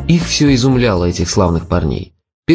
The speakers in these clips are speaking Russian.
Их все изумляло, этих славных парней.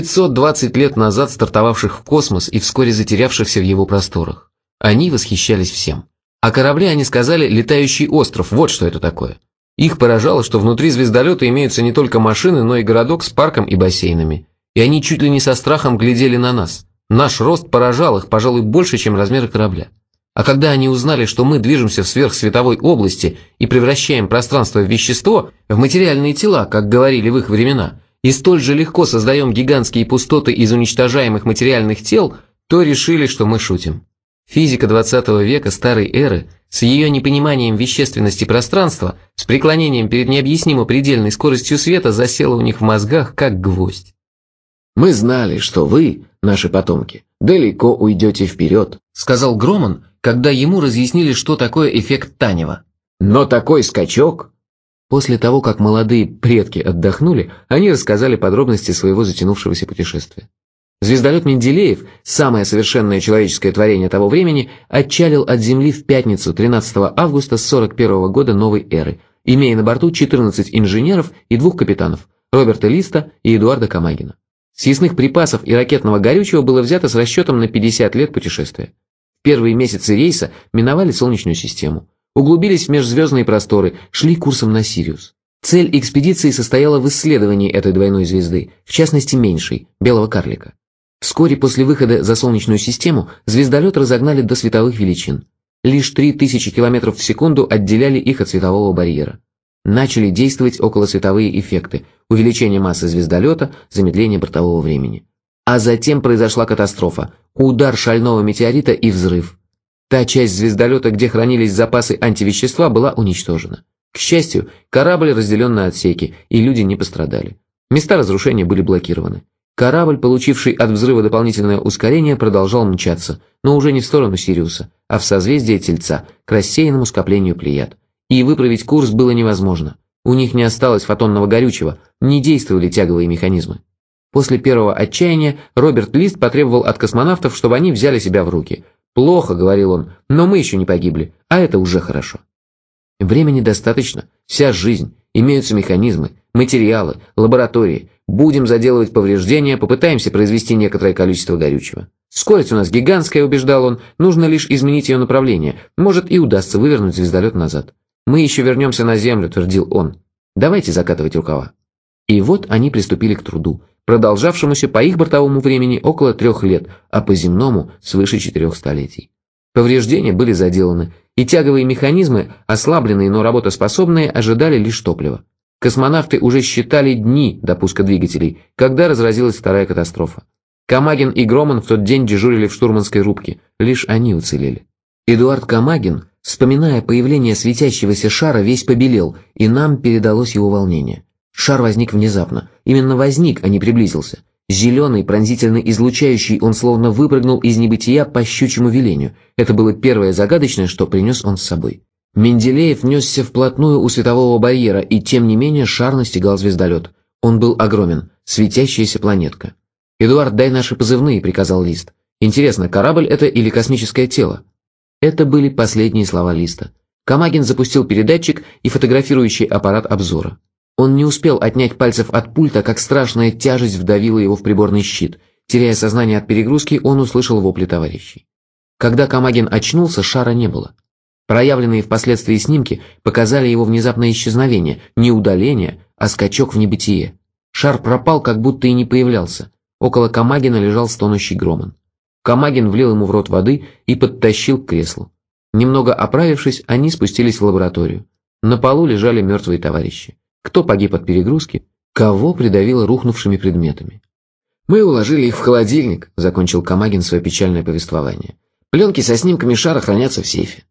520 лет назад стартовавших в космос и вскоре затерявшихся в его просторах. Они восхищались всем. О корабле они сказали «летающий остров», вот что это такое. Их поражало, что внутри звездолета имеются не только машины, но и городок с парком и бассейнами. И они чуть ли не со страхом глядели на нас. Наш рост поражал их, пожалуй, больше, чем размеры корабля. А когда они узнали, что мы движемся в сверхсветовой области и превращаем пространство в вещество, в материальные тела, как говорили в их времена, и столь же легко создаем гигантские пустоты из уничтожаемых материальных тел, то решили, что мы шутим. Физика 20 века старой эры, с ее непониманием вещественности пространства, с преклонением перед необъяснимо предельной скоростью света, засела у них в мозгах, как гвоздь. «Мы знали, что вы, наши потомки, далеко уйдете вперед», — сказал Громан, когда ему разъяснили, что такое эффект Танева. «Но такой скачок...» После того, как молодые предки отдохнули, они рассказали подробности своего затянувшегося путешествия. Звездолет Менделеев, самое совершенное человеческое творение того времени, отчалил от Земли в пятницу 13 августа 41 года новой эры, имея на борту 14 инженеров и 2 капитанов, Роберта Листа и Эдуарда Камагина. Съестных припасов и ракетного горючего было взято с расчетом на 50 лет путешествия. В первые месяцы рейса миновали Солнечную систему, углубились в межзвездные просторы, шли курсом на Сириус. Цель экспедиции состояла в исследовании этой двойной звезды, в частности меньшей, белого карлика. Вскоре после выхода за Солнечную систему звездолет разогнали до световых величин. Лишь 3000 км в секунду отделяли их от светового барьера. Начали действовать околосветовые эффекты, увеличение массы звездолета, замедление бортового времени. А затем произошла катастрофа, удар шального метеорита и взрыв. Та часть звездолета, где хранились запасы антивещества, была уничтожена. К счастью, корабль разделен на отсеки, и люди не пострадали. Места разрушения были блокированы. Корабль, получивший от взрыва дополнительное ускорение, продолжал мчаться, но уже не в сторону Сириуса, а в созвездие Тельца, к рассеянному скоплению Плеяд. И выправить курс было невозможно. У них не осталось фотонного горючего, не действовали тяговые механизмы. После первого отчаяния Роберт Лист потребовал от космонавтов, чтобы они взяли себя в руки. «Плохо», — говорил он, — «но мы еще не погибли, а это уже хорошо». Времени достаточно, вся жизнь, имеются механизмы, материалы, лаборатории. Будем заделывать повреждения, попытаемся произвести некоторое количество горючего. Скорость у нас гигантская, убеждал он, нужно лишь изменить ее направление, может и удастся вывернуть звездолет назад. Мы еще вернемся на Землю, твердил он. Давайте закатывать рукава. И вот они приступили к труду, продолжавшемуся по их бортовому времени около 3 лет, а по земному свыше 4 столетий. Повреждения были заделаны, и тяговые механизмы, ослабленные, но работоспособные, ожидали лишь топлива. Космонавты уже считали дни до пуска двигателей, когда разразилась вторая катастрофа. Камагин и Громан в тот день дежурили в штурманской рубке, лишь они уцелели. Эдуард Камагин, вспоминая появление светящегося шара, весь побелел, и нам передалось его волнение. Шар возник внезапно, именно возник, а не приблизился. Зеленый, пронзительно излучающий, он словно выпрыгнул из небытия по щучьему велению. Это было первое загадочное, что принес он с собой. Менделеев несся вплотную у светового барьера, и тем не менее шар настигал звездолет. Он был огромен, светящаяся планетка. «Эдуард, дай наши позывные», — приказал Лист. «Интересно, корабль это или космическое тело?» Это были последние слова Листа. Камагин запустил передатчик и фотографирующий аппарат обзора. Он не успел отнять пальцев от пульта, как страшная тяжесть вдавила его в приборный щит. Теряя сознание от перегрузки, он услышал вопли товарищей. Когда Камагин очнулся, шара не было. Проявленные впоследствии снимки показали его внезапное исчезновение, не удаление, а скачок в небытие. Шар пропал, как будто и не появлялся. Около Камагина лежал стонущий Громан. Камагин влил ему в рот воды и подтащил к креслу. Немного оправившись, они спустились в лабораторию. На полу лежали мертвые товарищи. Кто погиб от перегрузки, кого придавило рухнувшими предметами. «Мы уложили их в холодильник», — закончил Камагин свое печальное повествование. «Пленки со снимками шара хранятся в сейфе».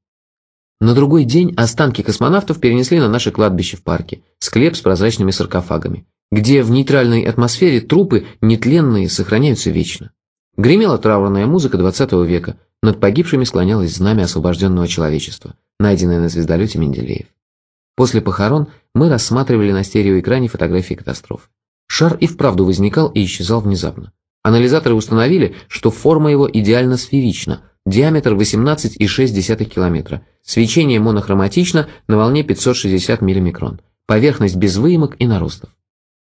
На другой день останки космонавтов перенесли на наше кладбище в парке, склеп с прозрачными саркофагами, где в нейтральной атмосфере трупы, нетленные, сохраняются вечно. Гремела траурная музыка 20 века, над погибшими склонялось знамя освобожденного человечества, найденное на звездолете Менделеев. После похорон мы рассматривали на стереоэкране фотографии катастрофы. Шар и вправду возникал и исчезал внезапно. Анализаторы установили, что форма его идеально сферична, диаметр 18,6 километра, свечение монохроматично на волне 560 миллимикрон, поверхность без выемок и наростов.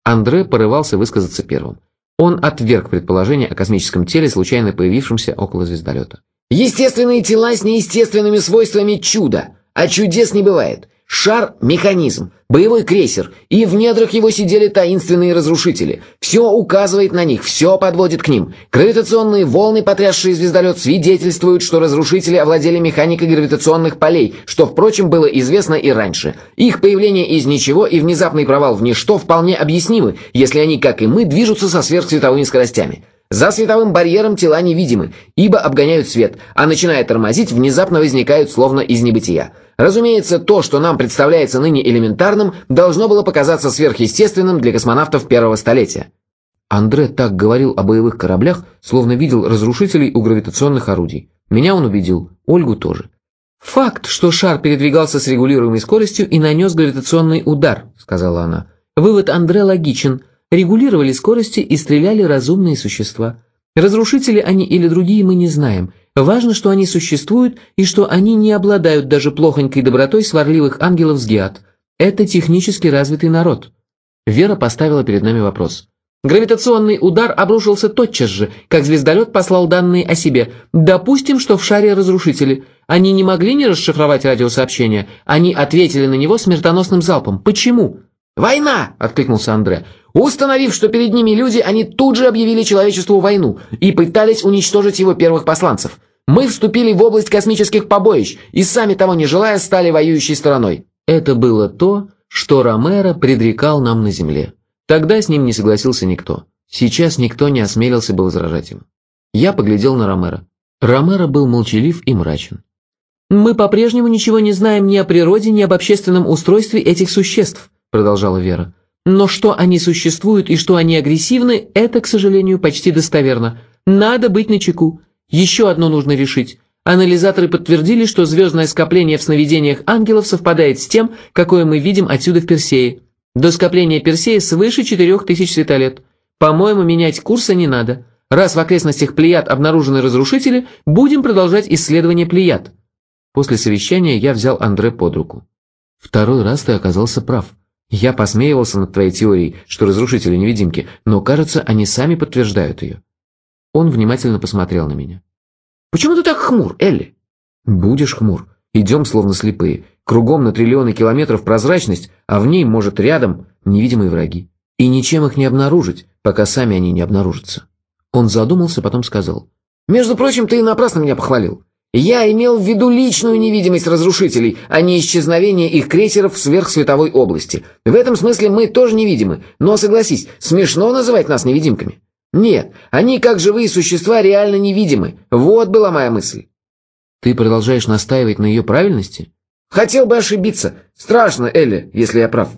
Андре порывался высказаться первым. Он отверг предположение о космическом теле, случайно появившемся около звездолета. Естественные тела с неестественными свойствами – чудо, а чудес не бывает. Шар – механизм, боевой крейсер, и в недрах его сидели таинственные разрушители. Все указывает на них, все подводит к ним. Гравитационные волны, потрясшие звездолет, свидетельствуют, что разрушители овладели механикой гравитационных полей, что, впрочем, было известно и раньше. Их появление из ничего и внезапный провал в ничто вполне объяснимы, если они, как и мы, движутся со сверхсветовыми скоростями. За световым барьером тела невидимы, ибо обгоняют свет, а начиная тормозить, внезапно возникают словно из небытия. Разумеется, то, что нам представляется ныне элементарным, должно было показаться сверхъестественным для космонавтов первого столетия. Андре так говорил о боевых кораблях, словно видел разрушителей у гравитационных орудий. Меня он убедил, Ольгу тоже. «Факт, что шар передвигался с регулируемой скоростью и нанес гравитационный удар», — сказала она. «Вывод Андре логичен. Регулировали скорости и стреляли разумные существа. Разрушители они или другие мы не знаем. Важно, что они существуют и что они не обладают даже плохонькой добротой сварливых ангелов с Гиат. Это технически развитый народ». Вера поставила перед нами вопрос. «Гравитационный удар обрушился тотчас же, как звездолет послал данные о себе. Допустим, что в шаре разрушители. Они не могли не расшифровать радиосообщение. Они ответили на него смертоносным залпом. Почему?» «Война!» – откликнулся Андре. «Установив, что перед ними люди, они тут же объявили человечеству войну и пытались уничтожить его первых посланцев. Мы вступили в область космических побоищ и, сами того не желая, стали воюющей стороной». Это было то, что Ромеро предрекал нам на Земле. Тогда с ним не согласился никто. Сейчас никто не осмелился бы возражать ему. Я поглядел на Ромеро. Ромеро был молчалив и мрачен. «Мы по-прежнему ничего не знаем ни о природе, ни об общественном устройстве этих существ», продолжала Вера. «Но что они существуют и что они агрессивны, это, к сожалению, почти достоверно. Надо быть начеку. Еще одно нужно решить. Анализаторы подтвердили, что звездное скопление в сновидениях ангелов совпадает с тем, какое мы видим отсюда в Персее. До скопления Персея свыше 4000 светолет. По-моему, менять курса не надо. Раз в окрестностях Плеяд обнаружены разрушители, будем продолжать исследование Плеяд». После совещания я взял Андре под руку. «Второй раз ты оказался прав. Я посмеивался над твоей теорией, что разрушители невидимки, но, кажется, они сами подтверждают ее». Он внимательно посмотрел на меня. «Почему ты так хмур, Элли?» «Будешь хмур. Идем словно слепые. Кругом на триллионы километров прозрачность, а в ней, может, рядом невидимые враги. И ничем их не обнаружить, пока сами они не обнаружатся». Он задумался, потом сказал. «Между прочим, ты напрасно меня похвалил. Я имел в виду личную невидимость разрушителей, а не исчезновение их крейсеров в сверхсветовой области. В этом смысле мы тоже невидимы, но, согласись, смешно называть нас невидимками. Нет, они, как живые существа, реально невидимы. Вот была моя мысль». «Ты продолжаешь настаивать на ее правильности?» «Хотел бы ошибиться. Страшно, Элли, если я прав».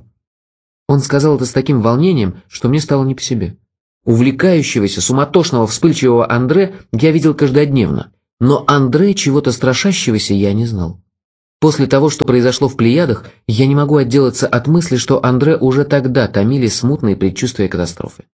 Он сказал это с таким волнением, что мне стало не по себе. Увлекающегося, суматошного, вспыльчивого Андре я видел каждодневно. Но Андре чего-то страшащегося я не знал. После того, что произошло в Плеядах, я не могу отделаться от мысли, что Андре уже тогда томили смутные предчувствия катастрофы.